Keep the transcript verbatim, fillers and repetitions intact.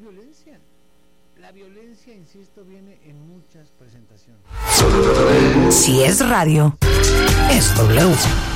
violencia. La violencia, insisto, viene en muchas presentaciones. Si es radio, es W.